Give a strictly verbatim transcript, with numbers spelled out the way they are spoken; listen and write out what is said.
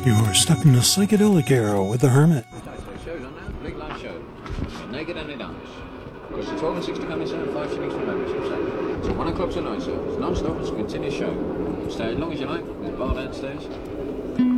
You're stuck in the psychedelic era with the Hermit. Shows on now, big live show. Naked and in dance. Costs you twelve and sixty coming soon, five shillings for membership. So, so one o'clock tonight, sir. It's non-stop, it's a continuous show. Stay as long as you like, there's a bar downstairs.